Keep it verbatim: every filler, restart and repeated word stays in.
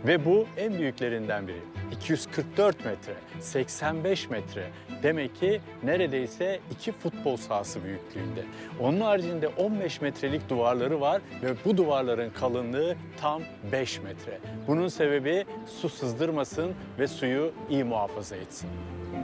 Ve bu en büyüklerinden biri. iki yüz kırk dört metre, seksen beş metre. Demek ki neredeyse iki futbol sahası büyüklüğünde. Onun haricinde on beş metrelik duvarları var ve bu duvarların kalınlığı tam beş metre. Bunun sebebi su sızdırmasın ve suyu iyi muhafaza etsin.